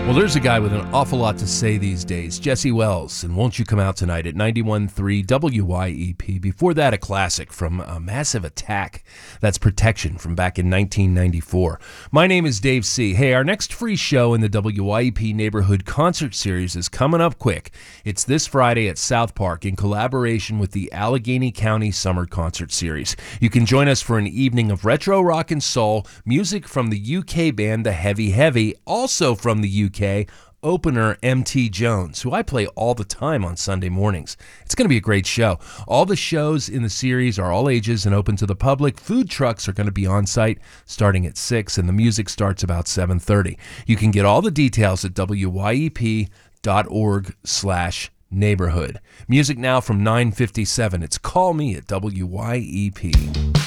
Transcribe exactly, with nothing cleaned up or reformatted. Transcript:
Well, there's a guy with an awful lot to say these days, Jesse Wells, and Won't You Come Out Tonight at ninety-one point three W Y E P. Before that, a classic from a Massive Attack. That's Protection from back in nineteen ninety-four. My name is Dave C. Hey, our next free show in the W Y E P Neighborhood Concert Series is coming up quick. It's this Friday at South Park in collaboration with the Allegheny County Summer Concert Series. You can join us for an evening of retro rock and soul, music from the U K band The Heavy Heavy, also from the U K, opener M T Jones, who I play all the time on Sunday mornings. It's going to be a great show. All the shows in the series are all ages and open to the public. Food trucks are going to be on site starting at six, and the music starts about seven thirty. You can get all the details at W Y E P dot org slash neighborhood. Music now from nine fifty-seven. It's Call Me at W Y E P.